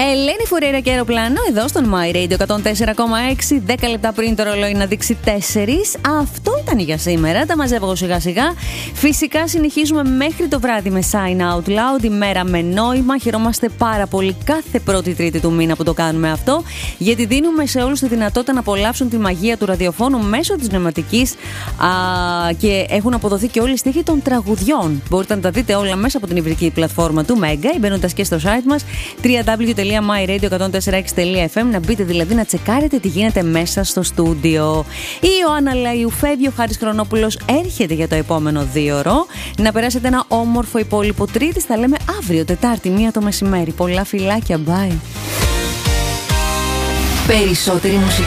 Ελένη Φουρέιρα και αεροπλάνο εδώ στον My Radio 104,6. 10 λεπτά πριν το ρολόι να δείξει 4. Αυτό ήταν για σήμερα. Τα μαζεύω εγώ σιγά σιγά. Φυσικά συνεχίζουμε μέχρι το βράδυ με Sign Out Loud. Η μέρα με νόημα. Χαιρόμαστε πάρα πολύ κάθε πρώτη Τρίτη του μήνα που το κάνουμε αυτό. Γιατί δίνουμε σε όλους τη δυνατότητα να απολαύσουν τη μαγεία του ραδιοφώνου μέσω της πνευματικής. Και έχουν αποδοθεί και όλοι οι στίχοι των τραγουδιών. Μπορείτε να τα δείτε όλα μέσα από την υβρική πλατφόρμα του Mega, μπαίνοντας και στο site μας www.myradio1046.fm, να μπείτε δηλαδή να τσεκάρετε τι γίνεται μέσα στο στούντιο. Η Ιωάννα Λαϊού φεύγει, ο Χάρης Χρονόπουλος έρχεται για το επόμενο 2ωρο. Να περάσετε ένα όμορφο υπόλοιπο Τρίτη. Θα λέμε αύριο Τετάρτη 1 το μεσημέρι. Πολλά φιλάκια, bye. Περισσότερη μουσική.